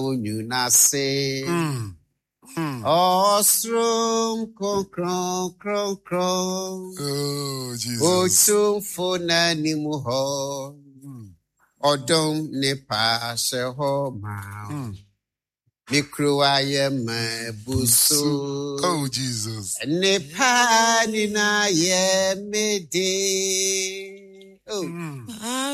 Unyunase. Osrum kron. Oh, Jesus. Otum fona nimuho. Odom ne pashe ho ma. Mikruaye me busu. Oh, Jesus. Ne pa ni na ye me de. Oh.